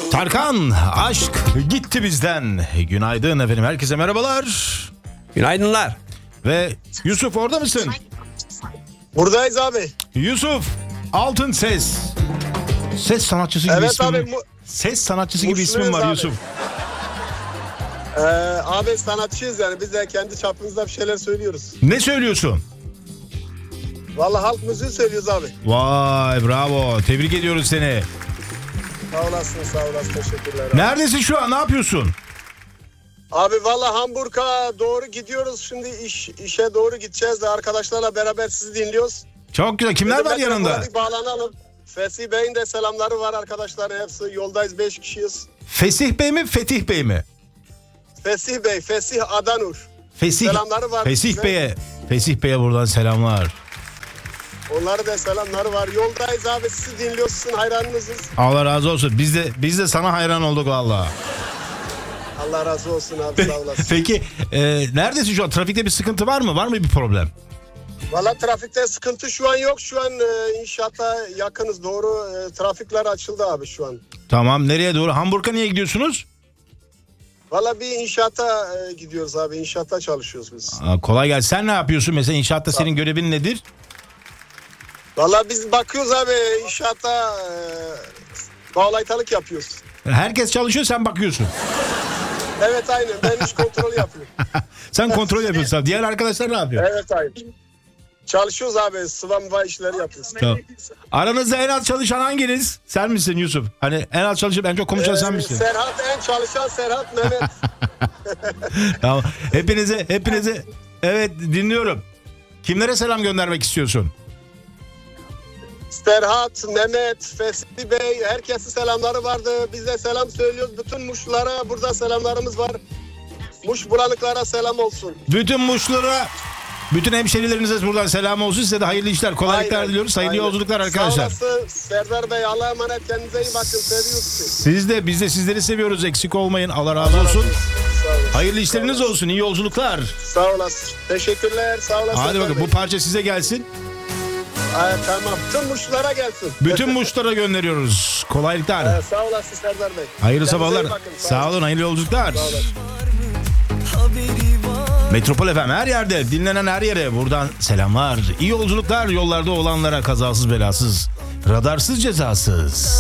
Tarkan, aşk gitti bizden. Günaydın efendim, herkese merhabalar. Günaydınlar. Ve Yusuf, orada mısın? Buradayız abi. Yusuf, altın ses. Ses sanatçısı gibi Evet ismin. abi. Ses sanatçısı gibi ismin Muşluyuz var abi. Yusuf. Abi sanatçıyız yani. Biz de kendi çapımızda bir şeyler söylüyoruz. Ne söylüyorsun? Vallahi halk müziği söylüyoruz abi. Vay, bravo. Tebrik ediyoruz seni. Sağ olasın, sağ olasın. Teşekkürler abi. Neredesin şu an? Ne yapıyorsun? Abi vallahi Hamburg'a doğru gidiyoruz. Şimdi işe doğru gideceğiz de arkadaşlarla beraber sizi dinliyoruz. Çok güzel. Kimler Dedim var ben yanında? telefona bir bağlanalım. Fesih Bey'in de selamları var arkadaşlar. Hepsi yoldayız, 5 kişiyiz. Fesih Bey mi, Fetih Bey mi? Fesih Bey, Fesih Adanur. Fesih. Selamları var Fesih size. Bey'e. Fesih Bey'e buradan selamlar. Onlara da selamları var. Yoldayız abi, sizi dinliyoruz. Sizin hayranınızız. Allah razı olsun. Biz de sana hayran olduk vallahi. Allah razı olsun abi, sağ olasın. Peki neredesin şu an? Trafikte bir sıkıntı var mı? Var mı bir problem? Valla trafikte sıkıntı şu an yok. Şu an inşaata yakınız. Doğru trafikler açıldı abi şu an. Tamam, nereye doğru? Hamburg'a niye gidiyorsunuz? Valla bir inşaata gidiyoruz abi. İnşaatta çalışıyoruz biz. Kolay gelsin. Sen ne yapıyorsun? Mesela inşaatta senin görevin nedir? Valla biz bakıyoruz abi inşaata bağlaytalık yapıyoruz. Herkes çalışıyor, sen bakıyorsun. Evet aynen, ben iş kontrolü yapıyorum. Sen kontrol yapıyorsun. Diğer arkadaşlar ne yapıyor? Evet aynen. Çalışıyoruz abi, sıvamva işleri yapıyoruz. Tamam. Aranızda en az çalışan hanginiz? Sen misin Yusuf? Hani en az çalışıp en çok konuşan sen misin? Serhat, en çalışan Serhat Mehmet. Tamam. Hepinize evet, dinliyorum. Kimlere selam göndermek istiyorsun? Serhat, Mehmet, Fesih Bey, herkesin selamları vardı. Biz de selam söylüyoruz. Bütün Muşlulara burada selamlarımız var. Muş bulanıklara selam olsun. Bütün Muşlulara, bütün hemşerilerinize buradan selam olsun. Size de hayırlı işler, kolaylıklar Aynen, diliyoruz. Hayırlı aynen. yolculuklar arkadaşlar. Sağ olasın Serdar Bey. Allah'a emanet, kendinize iyi bakın. Seviyoruz sizi. Biz de sizleri seviyoruz. Eksik olmayın. Allah razı olsun. Sağ olasın. Hayırlı işleriniz olsun. İyi yolculuklar. Sağ olasın. Teşekkürler. Sağ olasın. Hadi Serdar bakın, Bey. bu parça size gelsin. Tamam. Tüm Muşlulara gelsin. Bütün Muşlara gönderiyoruz. Kolaylıklar. Sağ olasın Serdar Bey. Hayırlı Kendinize sabahlar. iyi bakın. Sağ olun. Hayırlı yolculuklar. Sağ olasın. Metropol FM her yerde, dinlenen her yere buradan selamlar. İyi yolculuklar yollarda olanlara, kazasız belasız, radarsız cezasız.